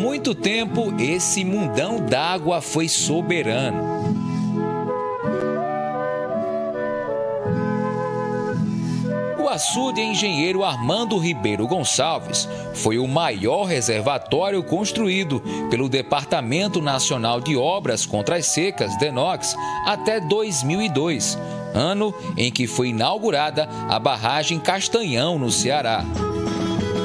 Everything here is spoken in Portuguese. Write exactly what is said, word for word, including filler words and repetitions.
muito tempo, esse mundão d'água foi soberano. O açude Engenheiro Armando Ribeiro Gonçalves foi o maior reservatório construído pelo Departamento Nacional de Obras contra as Secas, DENOX, até dois mil e dois, ano em que foi inaugurada a barragem Castanhão, no Ceará.